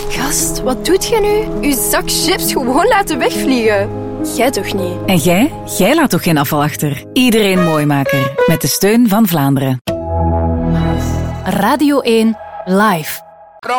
Gast, wat doet jij nu? Uw zak chips gewoon laten wegvliegen. Jij toch niet? En jij? Jij laat toch geen afval achter? Iedereen Mooimaker. Met de steun van Vlaanderen. Radio 1 Live.